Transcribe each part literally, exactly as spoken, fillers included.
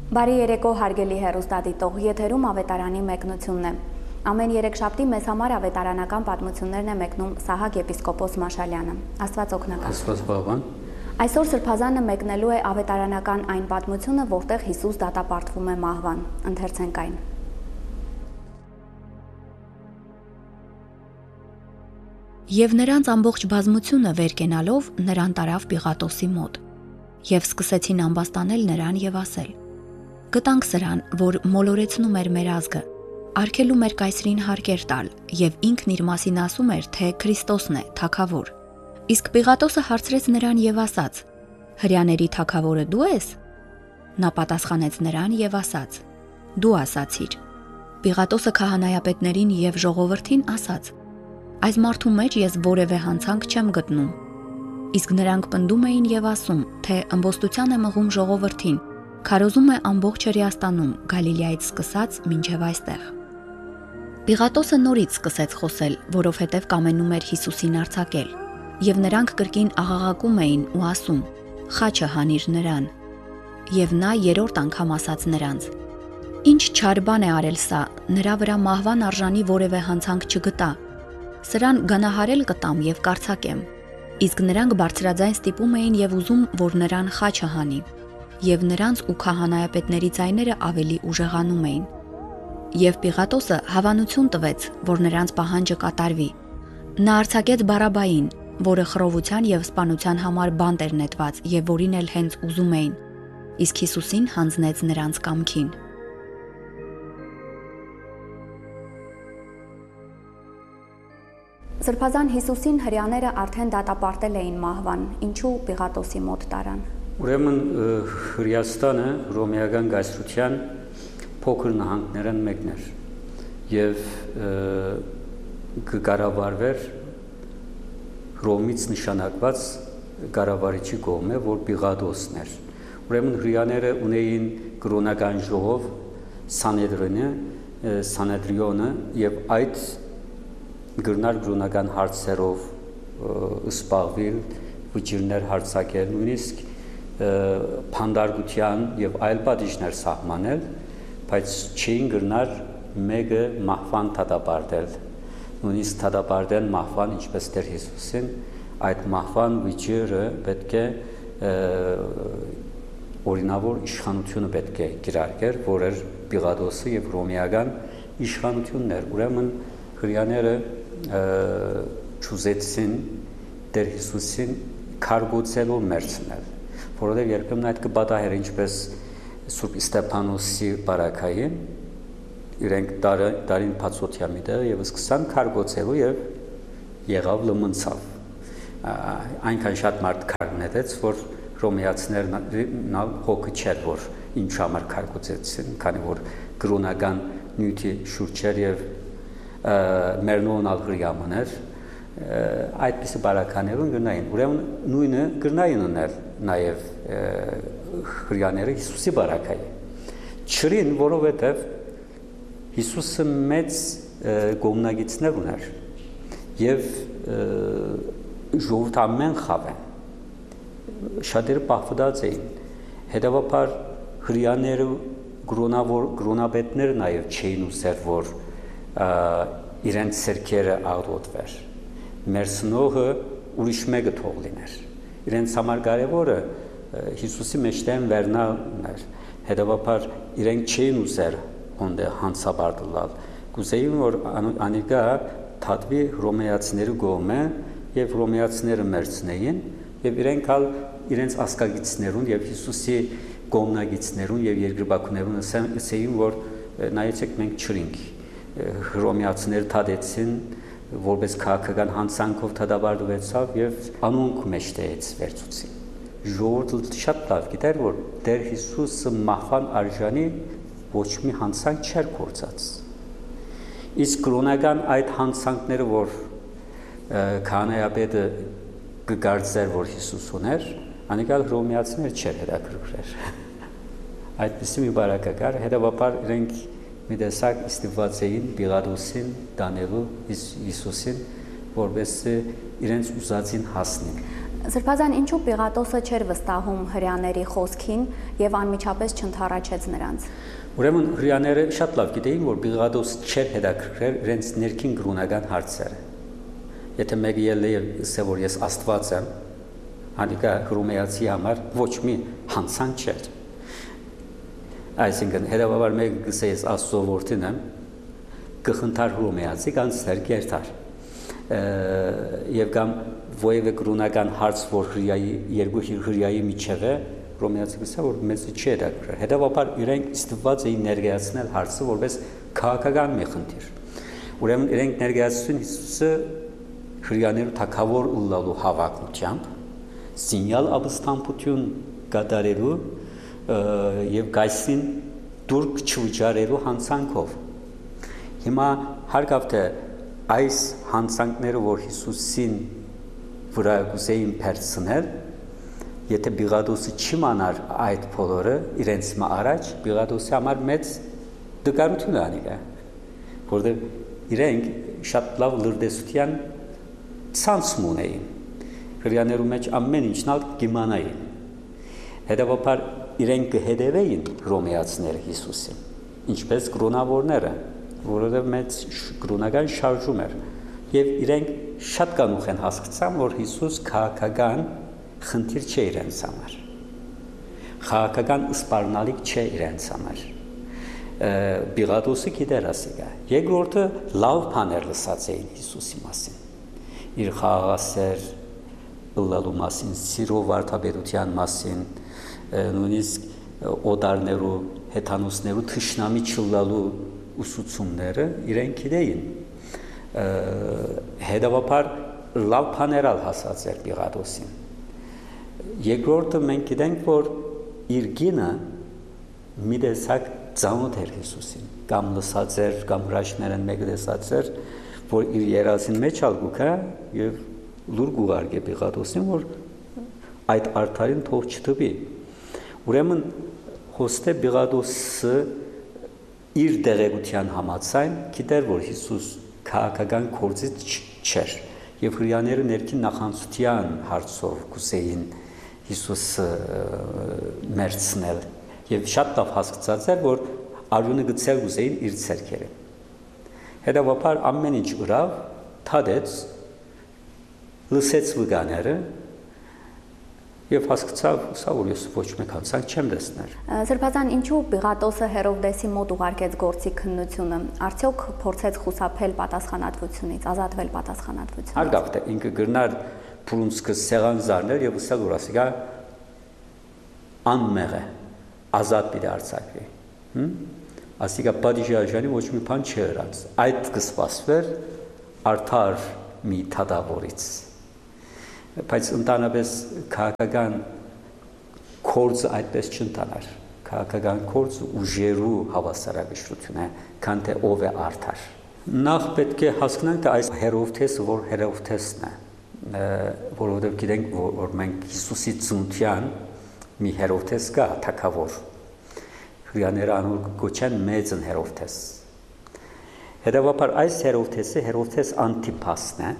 Բարի երեկո հարգելի հեռուստադիտող, եթերում ավետարանի մեկնությունն է։ Ամեն երեքշաբթի մեզ համար ավետարանական պատմություններն է մեկնում Սահակ եպիսկոպոս Մաշալյանը։ Աստված օգնական։ Աստված բավան։ Այսօր Սրբազանը մեկնելու է ավետարանական այն պատմությունը, որտեղ Հիսուս դատապարտվում է մահվան։ Ընթերցենք այն։ Եվ նրանց ամբողջ բազմությունը վեր կենալով նրան տարավ Պիղատոսի մոտ, եւ սկսեցին ամբաստանել նրան եւ ասել. Գտանք սրան, որ մոլորեցնում էր մեր ազգը, արգելում էր կայսրին հարկեր տալ եւ ինքն իր մասին ասում էր, թե Քրիստոսն է, թագավոր։ Իսկ Պիղատոսը հարցրեց նրան եւ ասաց. Հրյաների թագավորը դու ես։ Նա պատասխանեց նրան եւ ասաց. Դու ասացիր։ Պիղատոսը քահանայապետներին եւ ժողովրդին ասաց. Այս մարդու մեջ ես որևէ հանցանք չեմ գտնում։ Իսկ նրանք պնդում էին եւ ասում, թե ըմբոստության է մղում ժողովրդին, քարոզում է ամբողջ Հրեաստանում, Գալիլեայից սկսած մինչև այստեղ։ Պիղատոսը նորից սկսեց խոսել, որովհետև կամենում էր Հիսուսին արձակել, եւ նրանք կրկին աղաղակում էին ու ասում. Խաչը հանիր նրան։ Եվ նա երրորդ անգամ ասաց նրանց. Ինչ չար բան է արել սա, նրա վրա մահվան արժանի որևէ հանցանք չգտա։ Սրան գանահարել կտամ եւ կարձակեմ։ Իսկ նրանք բարձրաձայն ստիպում էին եւ ուզում, որ նրան խաչը հանի։ Եվ նրանց ու քահանայապետների ձայները ավելի ուժեղանում էին։ Եվ Պիղատոսը հավանություն տվեց, որ նրանց պահանջը կատարվի։ Նա արձակեց Բարաբային, որը խռովության եւ սպանության համար բանտ էր նետված եւ որին էլ հենց ուզում էին, իսկ Հիսուսին հանձնեց նրանց կամքին։ Սրբազան Հիսուսին հրյաները արդեն դատապարտել էին մահվան, ինչու Պիղատոսի մոտ տարան։ Ուրեմն Հրեաստանը Հռոմեական կայսրության փոքր նահանգներն մեկն էր եւ կկառավարվեր Հռոմից նշանակված կառավարիչի կողմէ, որ Պիղատոսն էր։ Ուրեմն հրեաները ունեին կրոնական ժողով Սանեդրինը, Սանեդրիոնը եւ այդ գրնար կրոնական հարցերով սպառվել, վճիրներ հարցակել, նույնիսկ փանդարգության եւ այլ պատիժներ սահմանել, բայց չէին գրնար մեկը մահվան դատապարտել։ Նույնիսկ դատապարտեն մահվան, ինչպես Տեր Հիսուսին, այդ մահվան վճիռը պետք է օրինավոր իշխանությունը պետք է կիրարկեր, որ էր Պիղատոսը եւ Հռոմեական իշխանությունն էր։ Ուրեմն հրեաները չուզեցին Տեր Հիսուսին քարգոծելով մերցնել, որովհետև երբեմն այդ կպատահեր ինչպես Սուրբ Ստեփանոսի բարակային, իրենք տարին փածոթյա միտեղ եւ սկսան քարգոծելու եւ եղավ լմնցավ։ Այնքան շատ մարդ քարգնեց, որ ռոմեացիներն հոգը չեր, որ ինչ համար քարգոծեցին, քանի որ կրոնական նյութի շուրջ էր եւ մերնոն ալգրիամաներ այդպիսի բարականերուն գրնային։ Ուրեմն նույնը գրնային ուներ նաև հրեաները Հիսուսի բարակայի։ Չրին, որովհետև Հիսուսը մեծ գոմնագիցներ ուներ եւ ժողովուրդ ամեն խավեն շատերը պահվդած էին։ Հետևաբար հրեաները գրոնավոր գրոնապետները նաև չէին ուզեր, որ իրենց սերքերը աղդոտվեր։ Մեր սնողը ուրիշ մեկը թող լիներ։ Իրենց համար կարևորը Հիսուսի մեջտեղն վերնալն էր։ Հետևաբար իրենք չէին ուզեր ոնդե հանցաբարտել։ Կուզեին, որ անիկա թատվի հռոմեացիների կողմը եւ հռոմեացիները մերցնեին եւ իրենք ալ իրենց ասկագիցներուն եւ Հիսուսի կողմնագիցներուն եւ երկրպագուներուն ասեին, որ նայեցեք մենք չրինք։ Հռոմեացիները թադեցին, որպես քաղաքական հանցանքով դատապարտվեցավ եւ անոնք մեջտեղից վերցուցին։ Ժողովուրդը շատ լավ գիտեր, որ Տեր Հիսուսը մահվան արժանի ոչ մի հանցանք չէր գործած։ Իսկ կրոնական այդ հանցանքները, որ քահանայապետը կգարձեր, որ Հիսուս ուներ, անիկալ հռոմեացիներ չէր հետաքրքրեր։ Այդպիսի մի բարակակար, հետևաբար իրենք մի տեսակ ստիպված էին Պիղատոսին տանելու Հիսուսին, որպես իրենց ուզածին հասնեն։ Սրբազան ինչու Պիղատոսը չէր վստահում հրեաների խոսքին եւ անմիջապես չընդառաջեց նրանց։ Ուրեմն հրեաները շատ լավ գիտեին, որ Պիղատոսը չէր հետաքրքրել իրենց ներքին կրոնական հարցերը։ Եթե մեկը ելնի եւ ասե որ ես Աստված եմ, հանդիկա հռոմեացի համար ոչ մի հանցանք չէր։ Այսինքն հետևաբար մեկը գսե ես Աստծո որդին եմ, կխնդար հռոմեացի կանցներ գերտար։ Եվ կամ որևէ կրոնական հարց, որ հրեայի երկու հրեայի միջև է, հռոմեացի գսա որ մեծը չի հետաքրքրել։ Հետևաբար իրենք ստիպված էին ներկայացնել հարցը որպես քաղաքական մի խնդիր։ Ուրեմն իրենք ներկայացրին Հիսուսը հրեաներու թագավոր ըլլալու հավակնությամբ, սինյալ ապստամբություն կատարելու եւ գայսին դուրք չվճարելու հանցանքով։ Հիմա հարկավ թե այս հանցանքները, որ Հիսուսին վրա գուզեին փերցնել, եթե Պիղատոսը չիմանար այդ բոլորը իրենց մա առաջ, Պիղատոսի համար մեծ դժվարություն անիկա, որտեղ իրենք շատ լավ լրտեսության ցանց ունեին։ Հրեաներու մեջ ամեն ինչն ալ կիմանային։ Հետևաբար իրենք կհետևեին հռոմեացիները Հիսուսին, ինչպես կրոնավորները, որովհետև մեծ կրոնական շարժում էր, եւ իրենք շատ կանուխ են հասկացան, որ Հիսուս քաղաքական խնդիր չէ իրենց համար, քաղաքական սպառնալիք չէ իրենց համար։ Պիղատոսը գիտեր ասիկա։ Երկրորդը լավ բաներ լսած էին Հիսուսի մասին, իր խաղաղասեր ըլլալու մասին, սիրո վարդապետության մասին, նույնիսկ օդարներու, հեթանոսներու թշնամի չլալու ուսուցումները իրենք գիտեին։ Հետևաբար լավ բաներ հասած էր Պիղատոսին։ Երկրորդը մենք գիտենք, որ իր գինը մի տեսակ ծանոթ էր Հիսուսին, կամ լսած էր, կամ հրաշքներն մեկը տեսած էր, որ իր երազին մեջ ալգուքա եւ լուր գուղարկե Պիղատոսին, որ այդ արդարին թող չտվի։ Ուրեմն հոստե Պիղատոսը իր դեղեցության համաձայն գիտեր, որ Հիսուս քաղաքական գործիչ չէր եւ հրեաները ներքին նախանցության հարցով կուզեին Հիսուսը մերցնել եւ շատ լավ հասկացած էր, որ արյունը գցել կուզեին իր ցերքերը։ Հետևաբար ամեն ինչ ուրավ թադեց լսեց վգաները եւ հասկացավ, սա որ ես ոչ մեկ հանցանք չեմ տեսնել։ Սրբազան ինչու Պիղատոսը Հերովդեսի մոտ ուղարկեց գործի քննությունը, արդյոք փորձեց խուսափել պատասխանատվությունից, ազատվել պատասխանատվությունից։ Հարգավ թե ինքը գրնար փրունցքը սեղան զարներ եւ ուսալ որ ասիկա անմեղ է, ազատ պիտի արձակվի։ Ասիկա պատիժարժանի ոչ մի բան չհրած։ Այդ կսպասվեր արդար մի թադավորից։ Բայց ընդանրապես քաղաքական կորձը այդպես չընտանար։ Քաղաքական կորձը ուժերու հավասարակշռություն է, քան թե ով է արդար։ Նախ պետք է հասկանանք, թե այս Հերովդեսը որ Հերովդեսն է, որովհետև գիտենք, որ մենք Հիսուսի ծննդյան մի Հերովդես կա, թագավոր։ Հրեաները անոր կոչեն մեծն Հերովդես։ Հետևաբար այս Հերովդեսը Հերովդես Անտիպասն է։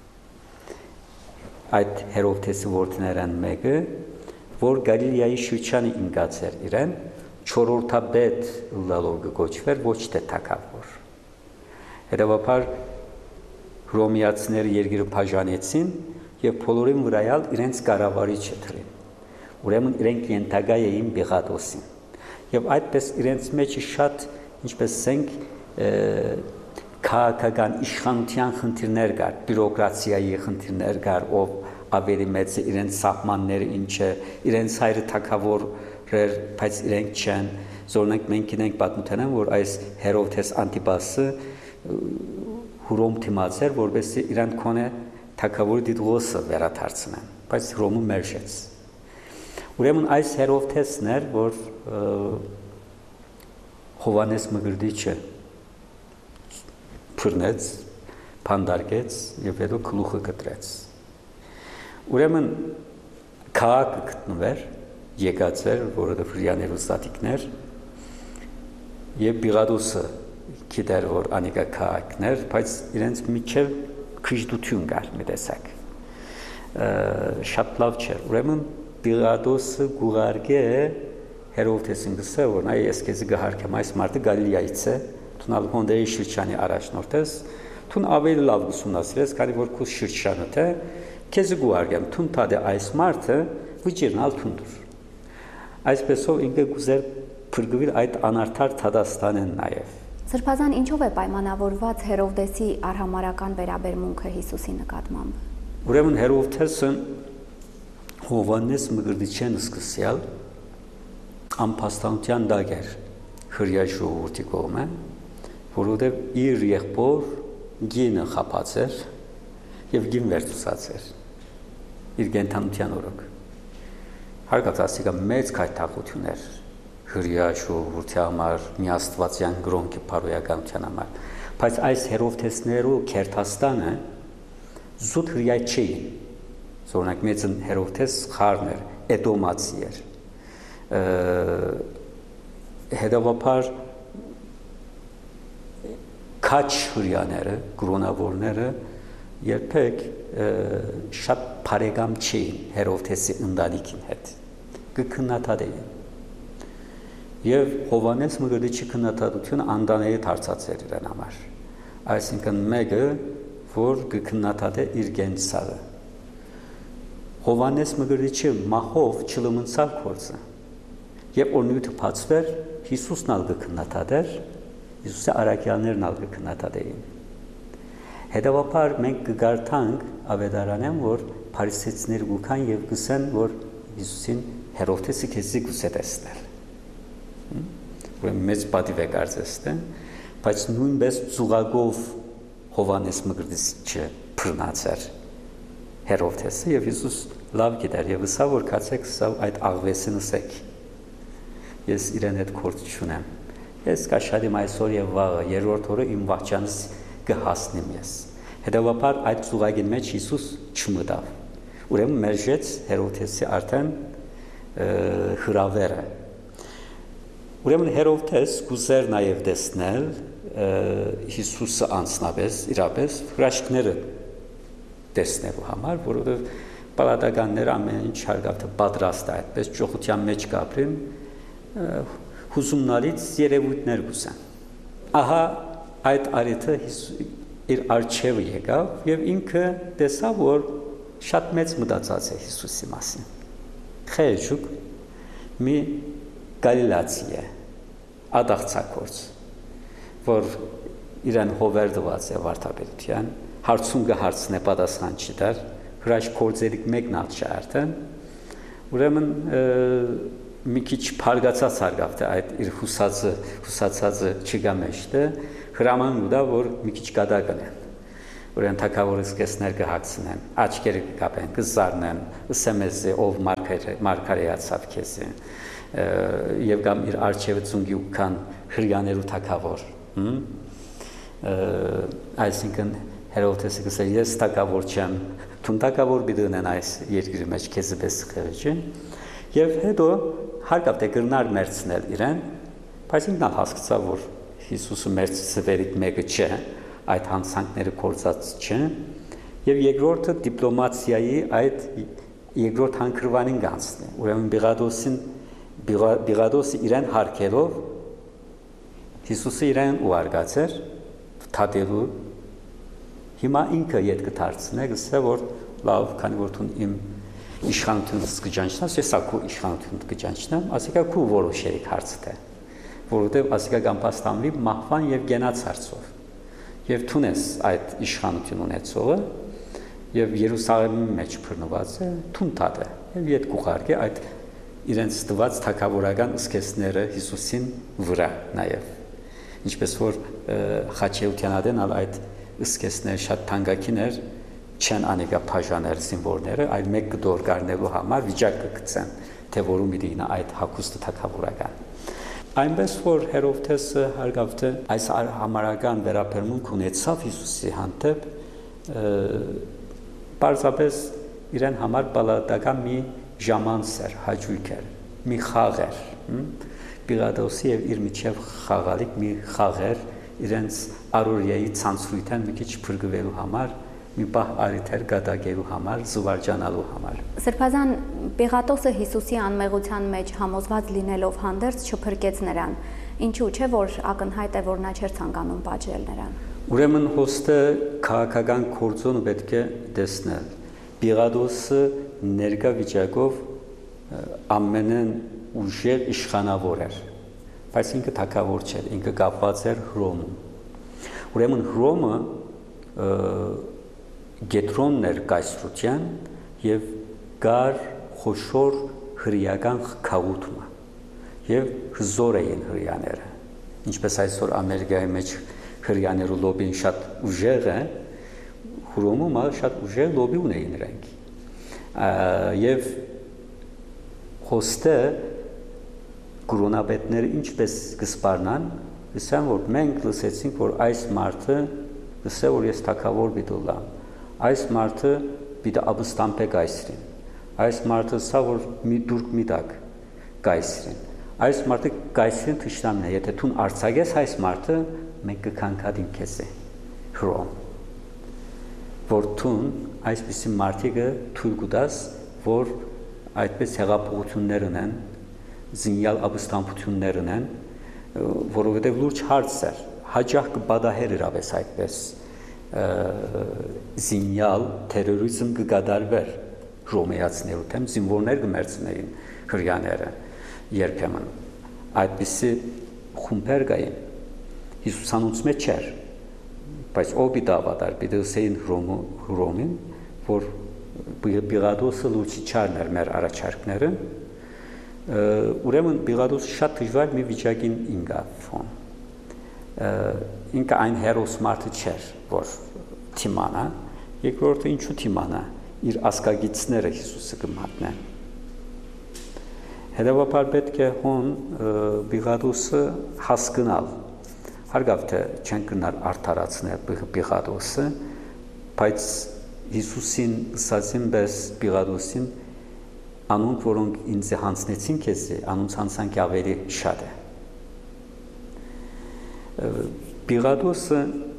Այդ Հերովդեսի որդիներն մեկը, որ Գալիլեայի շրջանի ինգած էր իրեն, չորրորդաբեդ լալով կոչվեր, ոչ թե թագավոր։ Հետևաբար հռոմեացիները երկիրը բաժանեցին եւ բոլորին վրայալ իրենց կառավարիչը թրին։ Ուրեմն իրենք ենթակա էին Պիղատոսին։ Եվ այդպես իրենց մեջ շատ, ինչպես ասենք, քաղաքական իշխանության խնդիրներ կար, բյուրոկրատիայի խնդիրներ կար, ով ավելի մեծ է իրենց սահմանները ինչ է, իրենց հայրը թագավոր էր, բայց իրենք չեն։ Զորնենք մենք գիտենք պատմութենը, որ այս Հերովդես Անտիպասը Հռոմ դիմացեր, որովհետեւ իրան կոնե թագավորի դիտողը վերադարձնեն, բայց Հռոմը մերժեց։ Ուրեմն այս Հերովդեսն էր, որ Հովանես Մկրտիչը փռնեց, փանդարկեց եւ հետո գլուխը կտրեց։ Ուրեմն քաղաքը գտնվեր, եկած էր, որովհետեւ հրեաներու ստատիկներ եւ Պիղատոսը գիտեր, որ անիկա քաղաքներ, բայց իրենց միջև քիժդություն կար մի տեսակ։ շատ լավ չէր։ Ուրեմն Պիղատոսը գուղարկե Հերովդեսին գսե, որ նայ ես քեզ գահարկեմ այս մարդը Գալիլեայից է, թունալ հոնդերի շրջանի առաջնորդ ես, թուն ավելի լավ ուսումնասիրես, քանի որ քո շրջանը թե քեզ գուղարկեմ, թուն տադե այս մարդը վիճիրնալ թունդուր։ Այսպեսով ինքը գուզեր փրկվել այդ անարդար Թադաստանեն նաև։ Սրբազան ինչով է պայմանավորված Հերովդեսի արհամարական վերաբերմունքը Հիսուսի նկատմամբ։ Ուրեմն Հերովդեսը Հովանես Մկրտիչյան սկսյալ անփաստանության դագեր հրյա ժողովրդի կողմը, որովհետև իր եղբոր գինը խապած էր եւ գին վերցուցած էր իր գենթանության օրոք։ Հարգած ասիկա մեծ քայթակություն էր հրյա ժողովրդի համար, միաստվածյան գրոնքի բարոյականության համար, բայց այս Հերովդեսներու Քերթաստանը զուտ հրյա չէին, օրինակ մեծ Հերովդես խառն էր, Էդոմացի էր, հետևաբար քաչ հրյաները, գրոնավորները երբեք շատ բարեկամ չէին Հերովդեսի ընտանիքին հետ, կքննադատեին։ Եվ Հովանես Մկրտիչի քննադատությունը անդանելի դարձած էր իրեն համար։ Այսինքն մեկը, որ կքննադատե իր գենցաղը։ Հովանես Մկրտիչի մահով չլմնցավ գործը։ Եվ որ նույնը բացվեր, Հիսուսն ալ կքննադատեր, Հիսուսի առաքյալներն ալ կքննադատեին։ Հետևաբար մենք կգարտանք ավետարանեն, որ փարիսեցիներ գուքան եւ գսեն, որ Հիսուսին Հերովդեսի քեզի գուսե տեսնել։ Ուրեմն մեծ պատիվ է կարծես, բայց նույնպես ծուղակով Հովանես Մկրտիչը բռնած էր Հերովդեսը եւ Հիսուս լավ գիտեր եւ ասա որ կացեք սա այդ աղվեսին ասեք։ Ես իրեն հետ գործ չունեմ։ Ես կաշխատեմ այսօր եւ վաղը, երրորդ օրը իմ վախճանս կհասնեմ ես։ Հետևաբար այդ ծուղակին մեջ Հիսուս չմտավ։ Ուրեմն մերժեց Հերովդեսի արդեն հրավերը։ Ուրեմն Հերովդես գուզեր նաև տեսնել Հիսուսը անձնապես, իրապես հրաշքները տեսնելու համար, որովհետև պալատականները ամեն ինչ հարգավը պատրաստ է այդպես ճոխության մեջ կապրին, հուզումնալից երևույթներ գուսան։ Ահա այդ արիթը իր արջևը եկավ և ինքը տեսավ, որ շատ մեծ մտածած է Հիսուսի մասին։ Խեժուկ մի Գալիլացի է, ադաղցակորց, որ իրեն հովեր դված է վարդապետության, հարցում կհարցն է պատասխան չդար, հրաշ կործերիք մեկն ալ չարդեն, ուրեմն մի քիչ պարգացած հարգավտ է այդ իր հուսացածը չգա մեջտը, հրաման ուդա, որ մի քիչ կադագն են, ուրեն թակավորս կեսներ կհակցնեն, աչկերը կկապեն, կզարնեն, ըսեմեզի ով մարգարեացավ կեզի, և կամ իր արջևը ծունգի ուքան հրյաներու թակավոր, այսինքն Հերովդեսը կսել, ես թակավոր չեմ, թուն թակավոր բիդնեն այս երկրի մեջ կեզի բես խեղջի, և հետո հարկավ թե գրնար մերցնել իրեն, բայց ինքն հասկացավ, որ Հիսուսը մերցիսը վերիք մեկը չէ, այդ հանցանքները կործած չէ, և երկրորդը դիպլոմացիայի այդ երկրորդ հանքրվանին գանցն է, ուրեմն Պիղատոսին, Պիղատոսը իրեն հարկելով, Հիսուսը իրեն ուարգաց էր, թադելու, հիմա ինքը ետ կթարցն է, գսե, որ լավ, քանի որ թուն իմ իշխանությունս կջանչնաս, ես ակու իշխանություն կջանչնամ, ասիկա կու որոշերիք հարցտ է, որովհետև ասիկա գամպաստանվի մահվան և գենաց հարցով, և թունես այդ իշխանություն ունեցողը, և Երուսաղեմի մեջ բռնված է, թուն տատ է, և ետ կուղարգ է այդ իրենց տված թագավորական ըսկեսները Հիսուսին վրա նաև, ինչպես որ խաչեության ադեն ալ այդ ըսկեսներ շատ թանկագին էր, չեն անեկա բաժանել զինվորները, այլ մեկ կդոր գարնելու համար վիճակ կգցեն, թե որում իրինա այդ հագուստը թագավորական։ Այնպես որ Հերովդեսը հարգավտը այս համարական վերաբերմունք ունեցավ Հիսուսի հանդեպ, պարզապես իրեն համար պալատական մի ժամանց էր, հաճույք էր, մի խաղ էր, Պիղատոսի և իր միջև խաղալիք մի խաղ էր, իրենց առօրյայի ցանցրույթան մի քիչ փրկվելու համար մի բահ արիթեր գադագելու համար, զվարճանալու համար։ Սրբազան Պիղատոսը Հիսուսի անմեղության մեջ համոզված լինելով հանդերձ չփրկեց նրան, ինչու՞ չէ որ ակնհայտ է որ նա չէր ցանկանում պատժել նրան։ Ուրեմն հոստը քաղաքական գործոնը պետք է տեսնել։ Պիղատոսը ներկա վիճակով ամենն ուժեղ իշխանավոր էր, բայց ինքը թագավոր չէր, ինքը կապված էր Հռոմում։ Ուրեմն Հռոմը գետրոնն էր կայսրության եւ գար խոշոր հրեական խաղաղությունը եւ հզոր էին հրեաները, ինչպես այսօր Ամերիկայի մեջ հրեաներու լոբին շատ ուժեղ է, Հռոմում ալ շատ ուժեղ լոբի ունեին նրանք։ Եվ հոստը կրոնապետները ինչպես կսպառնան, ասան որ մենք լսեցինք որ այս մարդը լսե որ ես թագավոր պիտի այս մարդը պիտի ապստամբե կայսրին, այս մարդը սա որ մի դուրք մի տակ կայսրին, այս մարդը կայսրին թշնամին է, եթե դու արձակես այս մարդը, մենք կքանքատին քեզ է Հռոմ, որ դու այսպիսի մարդիկը թույլ կտաս, որ այդպես հեղափոխություններ ունեն, զինյալ ապստամբություններ ունեն, որովհետև լուրջ հարց էր, հաջող կպատահեր իրավես այդպես զինյալ տերորիզմ կգադարվեր հռոմեացիներու դեմ, զինվորներ կմերցնեին հրեաները երբեմն, այդպիսի խումբեր կային, Հիսուսանուց մեջ չէր, բայց ով պիտի ավատար, պիտի ասեին Հռոմին, որ Պիղատոսը լուրջ չարն էր մեր առաջարկները, ուրեմն Պիղատոսը շատ դժվար մի վիճակին ինգավ ֆոն։ Ինքը այն հերոս մարդը չէր, որ թիմանա, երկրորդը ինչու թիմանա, իր ասկագիցները Հիսուսը կմատնեն։ Հետևաբար պետք է հոն Պիղատոսը հասկնալ, հարգավ թե չեն կնար արդարացնել Պիղատոսը, բայց Հիսուսին ասացին պես Պիղատոսին անոնք, որոնք ինձ հանցնեցին քեզի, անոնց հանցանք ավելի շատ է։ Պիղատոսը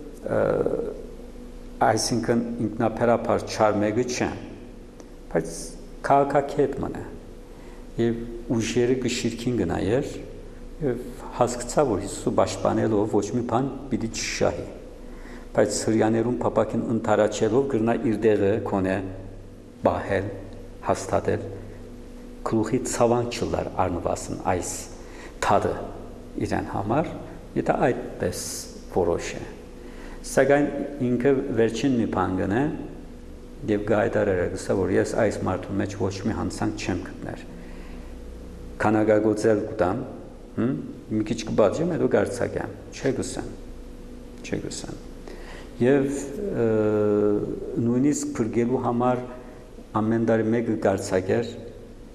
այսինքն ինքնաբերաբար չար մեկը չէ, բայց քաղաքակետ մնա եւ ուժերը գշիրքին գնայր եւ հասկացա որ Հիսուսը պաշտպանելով ոչ մի բան պիտի չշահի, բայց հրեաներուն փապակին ընթարաչելով գրնա իր դերը կոնե բահել, հաստատել, գլուխի ցավան չլար արնվասն այս թադը իրեն համար, եթե այդպես որոշ է։ Սակայն ինքը վերջին մի բան գնե եւ գայտարեր է գսա որ ես այս մարդու մեջ ոչ մի հանցանք չեմ գտներ։ Քանակագործել կտամ, հմ, մի քիչ կբաժեմ, հետո գարցակեմ, չէ գսեմ, չէ գսեմ։ Եվ նույնիսկ փրկելու համար ամեն տարի մեկը գարցակեր